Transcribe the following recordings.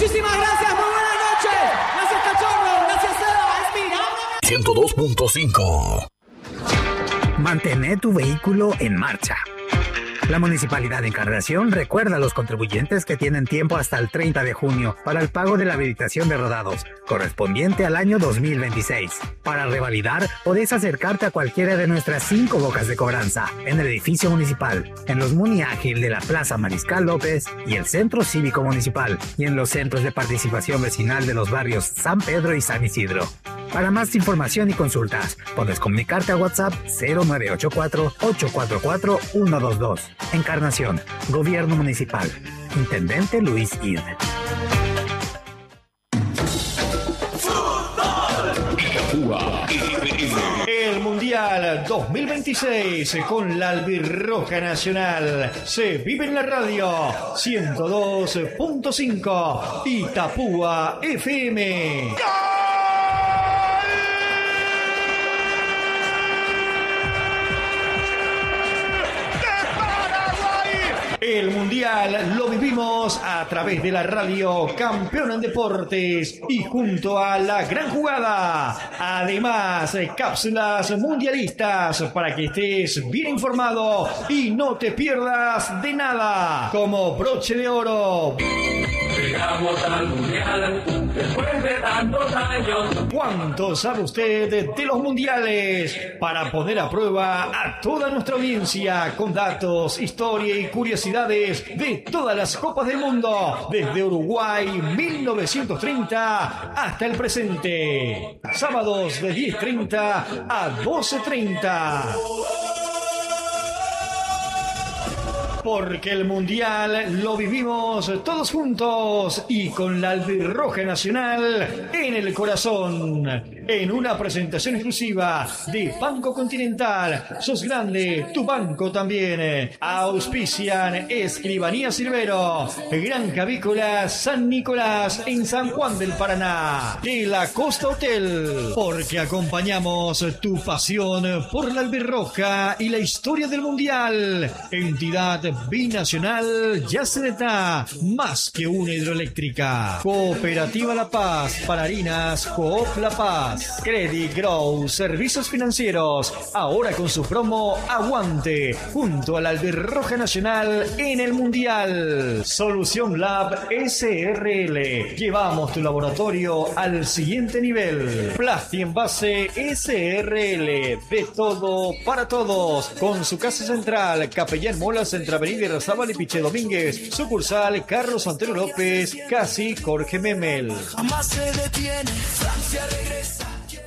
Muchísimas gracias, muy buenas noches. Gracias, Cachorro. Gracias, Seba. Es mi 102.5. Mantén tu vehículo en marcha. La Municipalidad de Encarnación recuerda a los contribuyentes que tienen tiempo hasta el 30 de junio para el pago de la habilitación de rodados, correspondiente al año 2026. Para revalidar, podés acercarte a cualquiera de nuestras 5 bocas de cobranza, en el edificio municipal, en los Muni Ágil de la Plaza Mariscal López y el Centro Cívico Municipal, y en los centros de participación vecinal de los barrios San Pedro y San Isidro. Para más información y consultas, puedes comunicarte a WhatsApp 0984-844-122. Encarnación, Gobierno Municipal. Intendente Luis Id. El Mundial 2026 con la Albirroja Nacional se vive en la radio 102.5 Itapúa FM. El Mundial lo vivimos a través de la radio Campeón en Deportes y junto a La Gran Jugada. Además, cápsulas mundialistas para que estés bien informado y no te pierdas de nada. Como broche de oro. Llegamos al Mundial después de tantos años. ¿Cuánto sabe usted de los mundiales? Para poner a prueba a toda nuestra audiencia con datos, historia y curiosidades de todas las copas del mundo, desde Uruguay 1930 hasta el presente. Sábados de 10:30 a 12:30. Porque el Mundial lo vivimos todos juntos y con la Albirroja Nacional en el corazón. En una presentación exclusiva de Banco Continental. Sos grande, tu banco también. Auspician Escribanía Silvero, Granja Avícola San Nicolás en San Juan del Paraná. De la Costa Hotel. Porque acompañamos tu pasión por la Albirroja y la historia del Mundial. Entidad binacional Yaceneta, más que una hidroeléctrica. Cooperativa La Paz, para harinas Coop La Paz. Credit Grow, servicios financieros, ahora con su promo Aguante, junto a la Albirroja Nacional en el Mundial. Solución Lab SRL, llevamos tu laboratorio al siguiente nivel. Plasti Envase SRL, de todo para todos, con su casa central, Capellán Molas, entre Avenida Irarrázaval y Piche Domínguez, sucursal Carlos Santero López, casi Jorge Memel. Jamás se detiene, Francia regresa.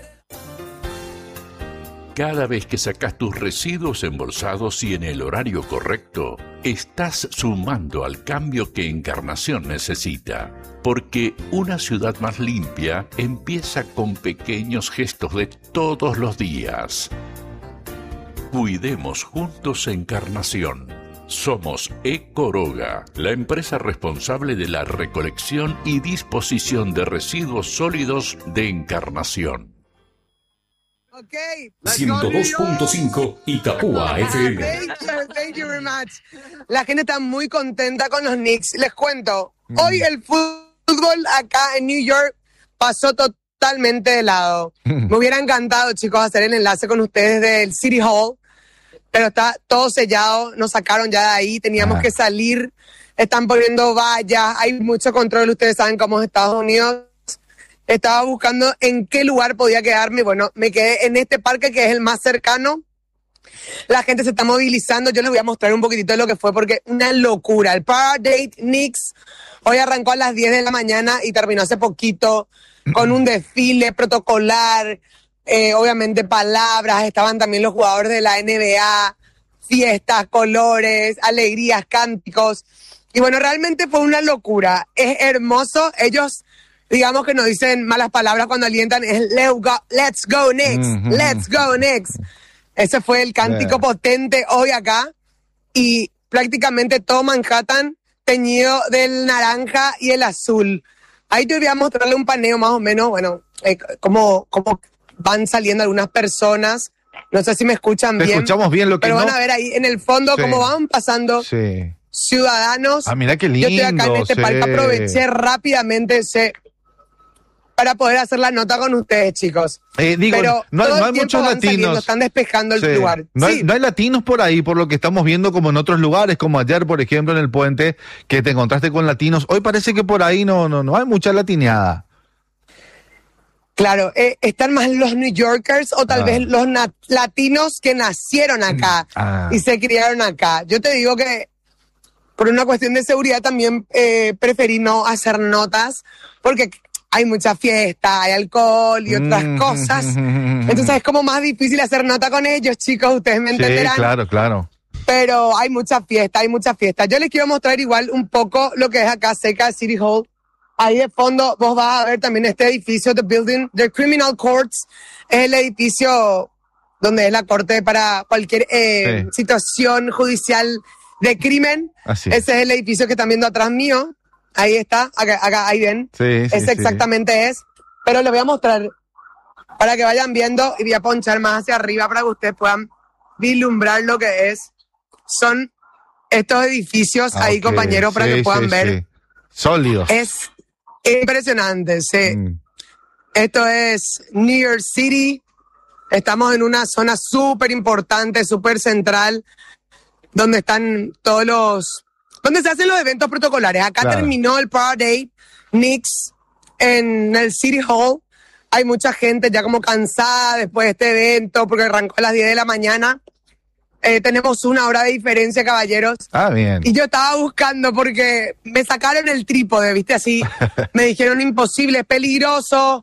Cada vez que sacas tus residuos embolsados y en el horario correcto, estás sumando al cambio que Encarnación necesita. Porque una ciudad más limpia empieza con pequeños gestos de todos los días. Cuidemos juntos Encarnación. Somos Ecoroga, la empresa responsable de la recolección y disposición de residuos sólidos de Encarnación. Okay, 102.5 Itapúa FM. Thank you very much. La gente está muy contenta con los Knicks. Les cuento, hoy el fútbol acá en New York pasó totalmente de lado. Me hubiera encantado, chicos, hacer el enlace con ustedes del City Hall, pero está todo sellado, nos sacaron ya de ahí, teníamos que salir, están poniendo vallas, hay mucho control, ustedes saben cómo es Estados Unidos. Estaba buscando en qué lugar podía quedarme, bueno, me quedé en este parque que es el más cercano. La gente se está movilizando, yo les voy a mostrar un poquitito de lo que fue, porque una locura. El Parade Knicks hoy arrancó a las 10 de la mañana y terminó hace poquito con un desfile protocolar. Obviamente palabras, estaban también los jugadores de la NBA, fiestas, colores, alegrías, cánticos. Y bueno, realmente fue una locura. Es hermoso. Ellos, digamos que no dicen malas palabras cuando alientan, es let's go Knicks, let's go Knicks. Ese fue el cántico potente hoy acá. Y prácticamente todo Manhattan teñido del naranja y el azul. Ahí te voy a mostrarle un paneo más o menos, bueno, como van saliendo algunas personas. No sé si me escuchan bien. Escuchamos bien lo que pero no. van a ver ahí en el fondo cómo van pasando. Sí. ciudadanos. Mira qué lindo. Yo estoy acá en este parque, aproveché rápidamente para poder hacer la nota con ustedes, chicos. Pero no hay muchos latinos. Están despejando el lugar. No hay latinos por ahí, por lo que estamos viendo, como en otros lugares, como ayer, por ejemplo, en el puente, que te encontraste con latinos. Hoy parece que por ahí no hay mucha latineada. Claro, están más los New Yorkers o tal vez los latinos que nacieron acá y se criaron acá. Yo te digo que por una cuestión de seguridad también preferí no hacer notas porque hay mucha fiesta, hay alcohol y otras cosas. Entonces es como más difícil hacer nota con ellos, chicos, ustedes me entenderán. Sí, claro. Pero hay mucha fiesta. Yo les quiero mostrar igual un poco lo que es acá cerca de City Hall. Ahí de fondo vos vas a ver también este edificio, The Building, The Criminal Courts. Es el edificio donde es la corte para cualquier situación judicial de crimen. Ese es el edificio que están viendo atrás mío. Ahí está, acá ahí ven. Ese exactamente es. Pero les voy a mostrar para que vayan viendo y voy a ponchar más hacia arriba para que ustedes puedan vislumbrar lo que es. Son estos edificios ahí, compañeros, para que puedan ver. Sólidos. Es impresionante, sí. Esto es New York City. Estamos en una zona súper importante, súper central, donde están donde se hacen los eventos protocolares. Acá terminó el Parade Knicks en el City Hall. Hay mucha gente ya como cansada después de este evento porque arrancó a las 10 de la mañana. Tenemos 1 hora de diferencia, caballeros. Bien. Y yo estaba buscando porque me sacaron el trípode, ¿viste? Así me dijeron imposible, es peligroso.